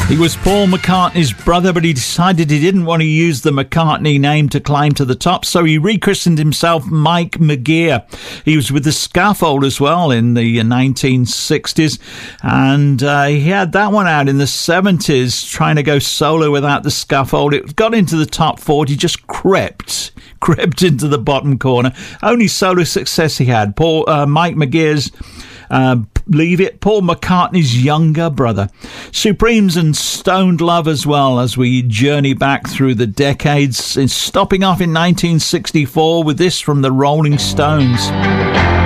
He was Paul McCartney's brother, but he decided he didn't want to use the McCartney name to climb to the top, so he rechristened himself Mike McGear. He was with the Scaffold as well in the 1960s, and he had that one out in the 70s, trying to go solo without the Scaffold. It got into the top 40, just crept into the bottom corner. Only solo success he had. Mike McGear's Leave It, Paul McCartney's younger brother. Supremes and Stoned Love as well, as we journey back through the decades, stopping off in 1964 with this from the Rolling Stones.